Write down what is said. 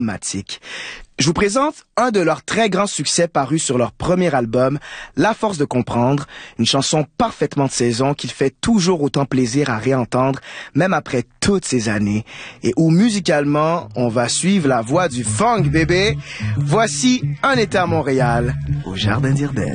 dramatique. Je vous présente un de leurs très grands succès paru sur leur premier album, La Force de Comprendre, une chanson parfaitement de saison qu'il fait toujours autant plaisir à réentendre, même après toutes ces années, et où musicalement, on va suivre la voie du funk, bébé. Voici Un été à Montréal, au Jardin d'Irden.